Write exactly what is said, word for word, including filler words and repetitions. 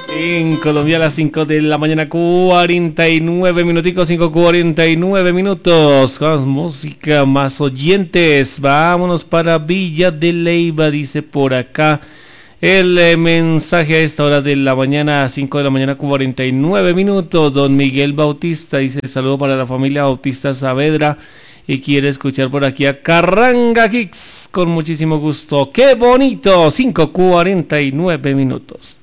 En Colombia a las cinco de la mañana, cuarenta y nueve minuticos, cinco cuarenta y nueve minutos. Más música, más oyentes. Vámonos para Villa de Leyva, dice por acá. El eh, mensaje a esta hora de la mañana, cinco de la mañana, cuarenta y nueve minutos. Don Miguel Bautista dice: saludo para la familia Bautista Saavedra. Y quiere escuchar por aquí a Carranga Kicks con muchísimo gusto. ¡Qué bonito! cinco cuarenta y nueve minutos.